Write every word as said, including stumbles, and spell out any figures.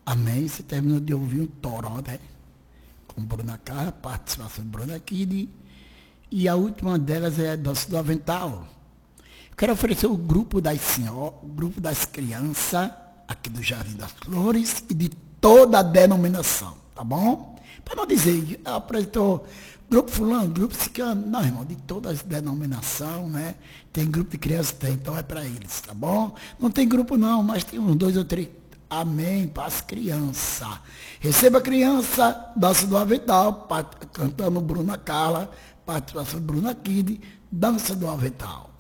Amém. Você terminou de ouvir um toró, né? Com Bruna Carla, participação de Bruna Kid. E a última delas é Doce do Avental. Quero oferecer o grupo das senhoras, o grupo das crianças, aqui do Jardim das Flores, e de toda a denominação, tá bom? Para não dizer, apresentou grupo fulano, grupo ciclano, não, irmão, de todas as denominações, né? Tem grupo de crianças, tem, então é para eles, tá bom? Não tem grupo não, mas tem uns dois ou três. Amém, para as crianças. Receba a criança, Dança do Avental, cantando Bruna Carla, participação de Bruna Kid, Dança do Avental.